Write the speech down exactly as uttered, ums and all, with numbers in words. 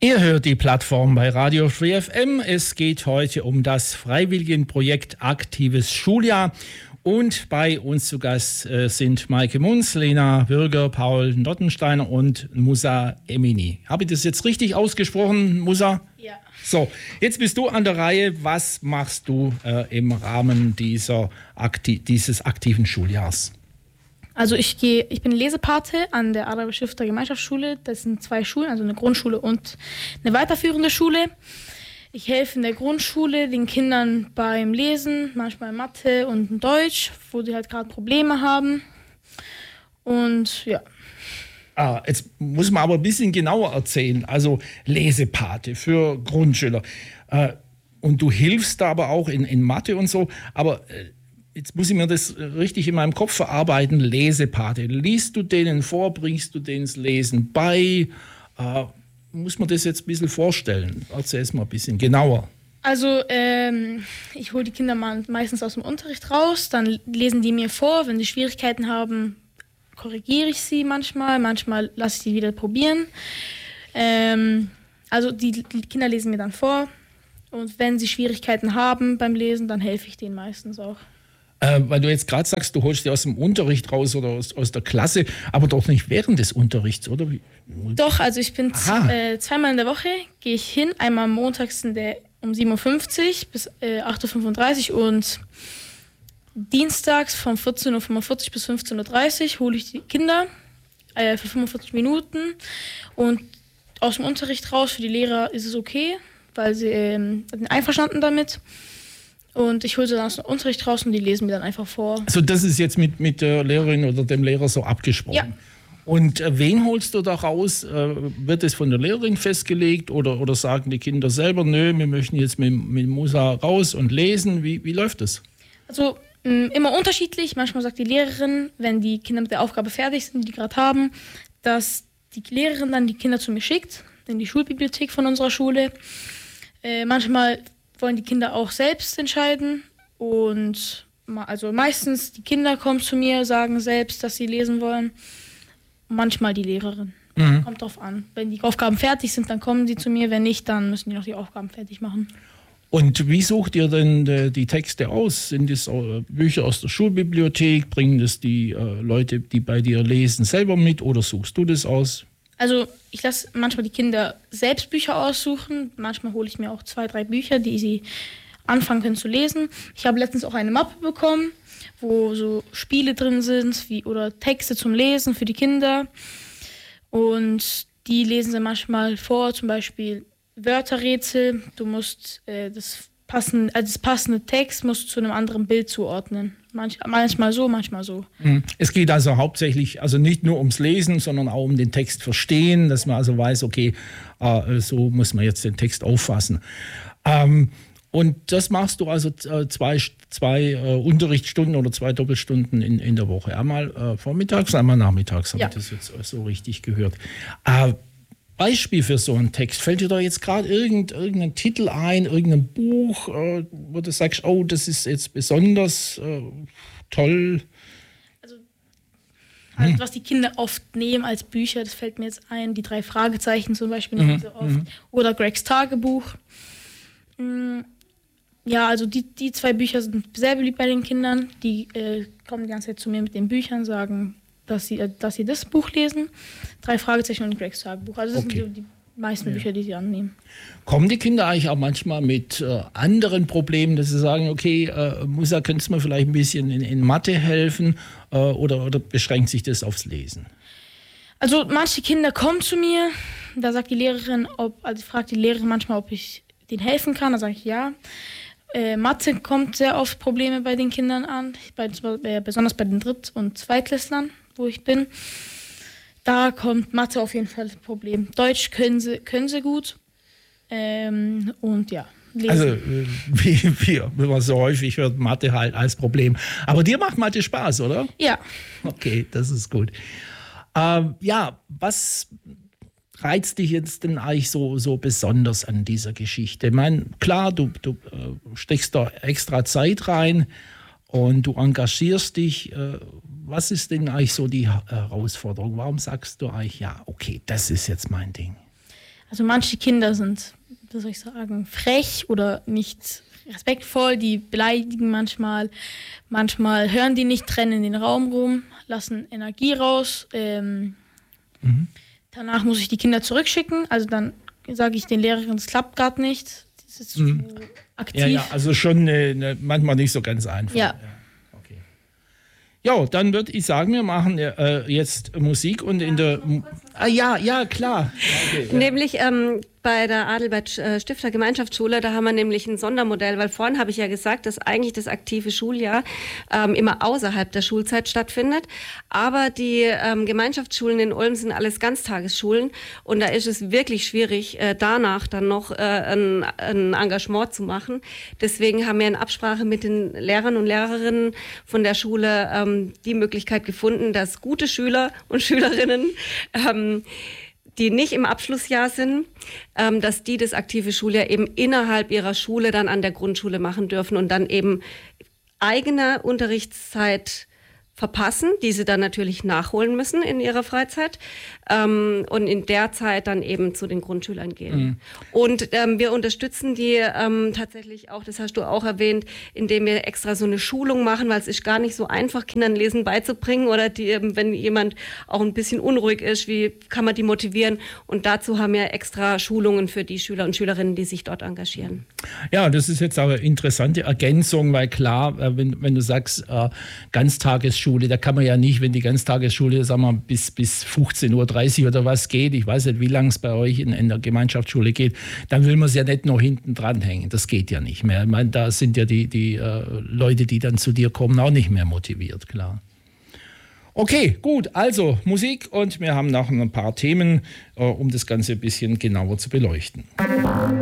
Ihr hört die Plattform bei Radio Free F M. Es geht heute um das Freiwilligenprojekt Aktives Schuljahr. Und bei uns zu Gast äh, sind Maike Munz, Lena Bürger, Paul Nottensteiner und Musa Emini. Habe ich das jetzt richtig ausgesprochen, Musa? Ja. So, jetzt bist du an der Reihe. Was machst du äh, im Rahmen dieser Akti- dieses aktiven Schuljahrs? Also ich gehe, ich bin Lesepate an der Adler-Stifter Gemeinschaftsschule. Das sind zwei Schulen, also eine Grundschule und eine weiterführende Schule. Ich helfe in der Grundschule den Kindern beim Lesen, manchmal Mathe und Deutsch, wo sie halt gerade Probleme haben. Und ja. Ah, jetzt muss man aber ein bisschen genauer erzählen. Also Lesepate für Grundschüler. Äh, und du hilfst da aber auch in, in Mathe und so. Aber äh, jetzt muss ich mir das richtig in meinem Kopf verarbeiten. Lesepate. Liest du denen vor, bringst du denen das Lesen bei? Äh, muss man das jetzt ein bisschen vorstellen? Erzähl es mal ein bisschen genauer. Also ähm, ich hole die Kinder mal meistens aus dem Unterricht raus, dann lesen die mir vor. Wenn sie Schwierigkeiten haben, korrigiere ich sie manchmal. Manchmal lasse ich sie wieder probieren. Ähm, also die, die Kinder lesen mir dann vor. Und wenn sie Schwierigkeiten haben beim Lesen, dann helfe ich denen meistens auch. Äh, weil du jetzt gerade sagst, du holst die aus dem Unterricht raus oder aus, aus der Klasse, aber doch nicht während des Unterrichts, oder? Wie? Doch, also ich bin z- äh, zweimal in der Woche, gehe ich hin. Einmal montags in der, um sieben Uhr fünfzig bis äh, acht Uhr fünfunddreißig und dienstags von vierzehn Uhr fünfundvierzig bis fünfzehn Uhr dreißig hole ich die Kinder äh, für fünfundvierzig Minuten. Und aus dem Unterricht raus, für die Lehrer ist es okay, weil sie ähm, sind einverstanden damit. Und ich hole sie dann aus dem Unterricht raus und die lesen mir dann einfach vor. Also das ist jetzt mit, mit der Lehrerin oder dem Lehrer so abgesprochen? Ja. Und äh, wen holst du da raus? Äh, wird es von der Lehrerin festgelegt oder, oder sagen die Kinder selber, nö, wir möchten jetzt mit, mit Musa raus und lesen? Wie, wie läuft das? Also mh, immer unterschiedlich. Manchmal sagt die Lehrerin, wenn die Kinder mit der Aufgabe fertig sind, die die gerade haben, dass die Lehrerin dann die Kinder zu mir schickt, in die Schulbibliothek von unserer Schule. Äh, manchmal wollen die Kinder auch selbst entscheiden und also meistens die Kinder kommen zu mir, sagen selbst, dass sie lesen wollen. Manchmal die Lehrerin. Mhm. Kommt drauf an. Wenn die Aufgaben fertig sind, dann kommen sie zu mir. Wenn nicht, dann müssen die noch die Aufgaben fertig machen. Und wie sucht ihr denn äh, die Texte aus? Sind das äh, Bücher aus der Schulbibliothek? Bringen das die äh, Leute, die bei dir lesen, selber mit oder suchst du das aus? Also ich lasse manchmal die Kinder selbst Bücher aussuchen. Manchmal hole ich mir auch zwei, drei Bücher, die sie anfangen können zu lesen. Ich habe letztens auch eine Mappe bekommen, wo so Spiele drin sind wie, oder Texte zum Lesen für die Kinder. Und die lesen sie manchmal vor, zum Beispiel Wörterrätsel. Du musst äh, das, passende, also das passende Text musst du zu einem anderen Bild zuordnen. Manch, manchmal so, manchmal so. Es geht also hauptsächlich, also nicht nur ums Lesen, sondern auch um den Text verstehen, dass man also weiß, okay, äh, so muss man jetzt den Text auffassen. Ähm, und das machst du also äh, zwei, zwei äh, Unterrichtsstunden oder zwei Doppelstunden in, in der Woche. Einmal äh, vormittags, einmal nachmittags, habe ja. ich das jetzt so richtig gehört. Äh, Beispiel für so einen Text. Fällt dir da jetzt gerade irgend, irgendein Titel ein, irgendein Buch, äh, wo du sagst, oh, das ist jetzt besonders äh, toll? Also, also, was die Kinder oft nehmen als Bücher, das fällt mir jetzt ein, die drei Fragezeichen zum Beispiel nehmen sie oft. Mhm. Oder Gregs Tagebuch. Ja, also die, die zwei Bücher sind sehr beliebt bei den Kindern. Die äh, kommen die ganze Zeit zu mir mit den Büchern, sagen, dass sie, dass sie das Buch lesen. Drei Fragezeichen und Gregs Tagebuch. Also das okay. sind die, die meisten ja. Bücher, die sie annehmen. Kommen die Kinder eigentlich auch manchmal mit äh, anderen Problemen, dass sie sagen, okay, äh, Musa, könntest du mir vielleicht ein bisschen in, in Mathe helfen äh, oder, oder beschränkt sich das aufs Lesen? Also manche Kinder kommen zu mir, da sagt die Lehrerin, ob, also fragt die Lehrerin manchmal, ob ich denen helfen kann, da sage ich ja. Äh, Mathe kommt sehr oft Probleme bei den Kindern an, bei, äh, besonders bei den Dritt- und Zweitklässlern, wo ich bin. Da kommt Mathe auf jeden Fall das Problem. Deutsch können sie, können sie gut ähm, und ja. Lesen. Also wie, wie, wie man so häufig hört, Mathe halt als Problem. Aber dir macht Mathe Spaß, oder? Ja. Okay, das ist gut. Ähm, ja, was reizt dich jetzt denn eigentlich so, so besonders an dieser Geschichte? Ich meine, klar, du, du äh, steckst da extra Zeit rein und du engagierst dich. Äh, was ist denn eigentlich so die Herausforderung? Warum sagst du eigentlich, ja, okay, das ist jetzt mein Ding? Also manche Kinder sind, wie soll ich sagen, frech oder nicht respektvoll, die beleidigen manchmal, manchmal hören die nicht, rennen in den Raum rum, lassen Energie raus. Ähm, mhm. Danach muss ich die Kinder zurückschicken, also dann sage ich den Lehrern, es klappt gerade nicht, das ist mhm. zu aktiv. Ja, ja, also schon äh, ne, manchmal nicht so ganz einfach. Ja. Ja. Okay. Ja, dann würde ich sagen, wir machen äh, jetzt Musik und in der... Ah ja, ja, klar. Okay, ja. Nämlich ähm, bei der Adelbert Stifter Gemeinschaftsschule, da haben wir nämlich ein Sondermodell, weil vorhin habe ich ja gesagt, dass eigentlich das aktive Schuljahr ähm, immer außerhalb der Schulzeit stattfindet. Aber die ähm, Gemeinschaftsschulen in Ulm sind alles Ganztagesschulen und da ist es wirklich schwierig, äh, danach dann noch äh, ein, ein Engagement zu machen. Deswegen haben wir in Absprache mit den Lehrern und Lehrerinnen von der Schule ähm, die Möglichkeit gefunden, dass gute Schüler und Schülerinnen ähm, die nicht im Abschlussjahr sind, ähm, dass die das aktive Schuljahr eben innerhalb ihrer Schule dann an der Grundschule machen dürfen und dann eben eigene Unterrichtszeit verpassen, die sie dann natürlich nachholen müssen in ihrer Freizeit ähm, und in der Zeit dann eben zu den Grundschülern gehen. Mhm. Und ähm, wir unterstützen die ähm, tatsächlich auch, das hast du auch erwähnt, indem wir extra so eine Schulung machen, weil es ist gar nicht so einfach, Kindern Lesen beizubringen oder die, ähm, wenn jemand auch ein bisschen unruhig ist, wie kann man die motivieren? Und dazu haben wir extra Schulungen für die Schüler und Schülerinnen, die sich dort engagieren. Ja, das ist jetzt auch eine interessante Ergänzung, weil klar, wenn, wenn du sagst, äh, Ganztagesschule, da kann man ja nicht, wenn die Ganztagesschule, sagen wir, bis, bis fünfzehn Uhr dreißig oder was geht, ich weiß nicht, wie lange es bei euch in, in der Gemeinschaftsschule geht, dann will man es ja nicht noch hinten dran hängen. Das geht ja nicht mehr. Ich meine, da sind ja die, die äh, Leute, die dann zu dir kommen, auch nicht mehr motiviert, klar. Okay, gut, also Musik und wir haben noch ein paar Themen, äh, um das Ganze ein bisschen genauer zu beleuchten.